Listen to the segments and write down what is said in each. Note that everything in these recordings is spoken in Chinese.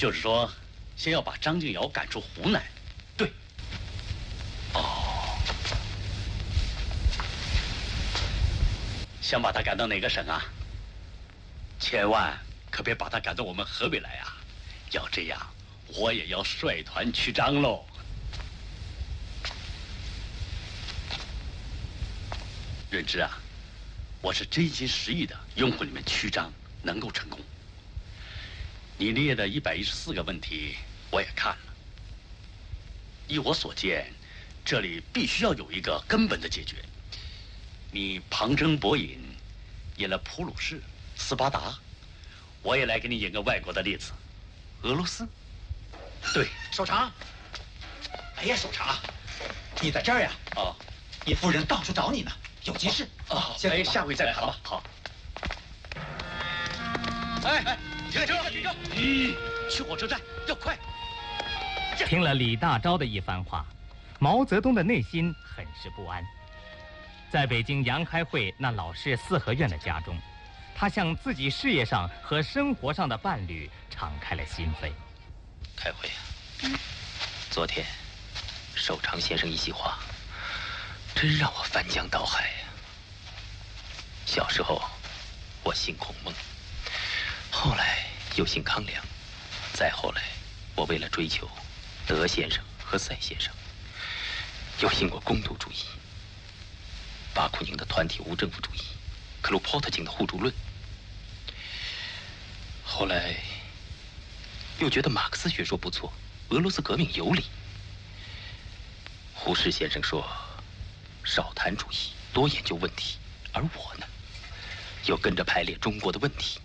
就是说，先要把张敬尧赶出湖南。 对。 哦。想把他赶到哪个省啊？千万可别把他赶到我们河北来啊！要这样，我也要率团去张喽。润之啊，我是真心实意的拥护你们曲张能够成功。你列的114个问题我也看了，依我所见，这里必须要有一个根本的解决。你旁征博引，演了普鲁士、斯巴达，我也来给你演个外国的例子，俄罗斯。对， 守常。哎呀，守常，你在这儿呀？ 哦， 你夫人到处找你呢，有急事。 哦， 哎， 下回再谈吧。好。哎，停车！去火车站，要快！ 听了李大钊的一番话，毛泽东的内心很是不安。在北京杨开慧那老式四合院的家中，他向自己事业上和生活上的伴侣敞开了心扉。 开慧啊，昨天守常先生一席话，真让我翻江倒海呀。小时候，我姓孔孟，后来又姓康梁，再后来，我为了追求德先生和赛先生，又信过公独主义。巴库宁的团体无政府主义，克鲁波特金的互助论。后来又觉得马克思学说不错，俄罗斯革命有理。胡适先生说，少谈主义，多研究问题，而我呢，又跟着排列中国的问题。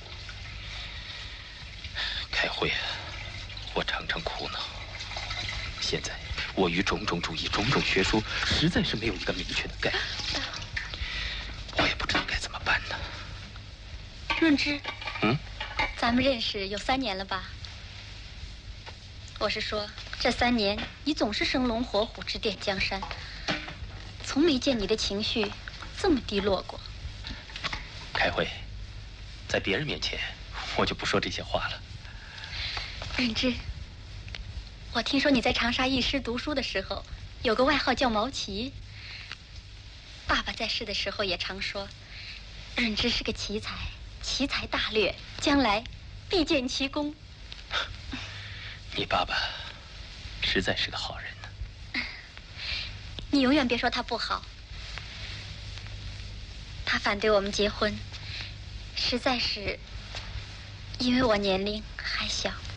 开会啊，我常常苦恼。现在我与种种主义、种种学说，实在是没有一个明确的概念，我也不知道该怎么办呢。 润之，咱们认识有3年了吧？我是说，这3年你总是生龙活虎，指点江山，从没见你的情绪这么低落过。 开会，在别人面前，我就不说这些话了。 润之，我听说你在长沙义师读书的时候，有个外号叫毛奇。爸爸在世的时候也常说，润之是个奇才，奇才大略，将来必见奇功。 你爸爸实在是个好人呢。 你永远别说他不好。他反对我们结婚，实在是因为我年龄还小。